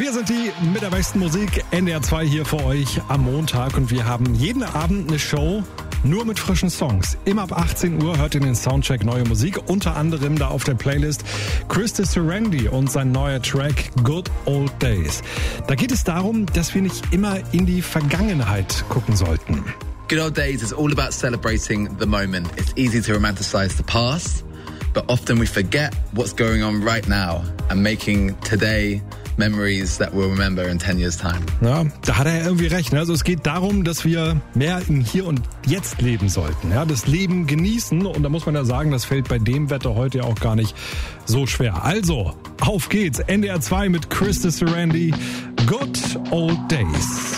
Wir sind die mit der besten Musik, NDR 2 hier für euch am Montag und wir haben jeden Abend eine Show nur mit frischen Songs. Immer ab 18 Uhr hört ihr den Soundcheck Neue Musik, unter anderem da auf der Playlist Christy Serendy und sein neuer Track Good Old Days. Da geht es darum, dass wir nicht immer in die Vergangenheit gucken sollten. Good Old Days is all about celebrating the moment. It's easy to romanticize the past, but often we forget what's going on right now and making today memories that we'll remember in 10 years' time. Ja, da hat er irgendwie recht. Also es geht darum, dass wir mehr im Hier und Jetzt leben sollten. Ja, das Leben genießen. Und da muss man ja sagen, das fällt bei dem Wetter heute ja auch gar nicht so schwer. Also, auf geht's. NDR 2 mit Christy Serendy. Good Old Days.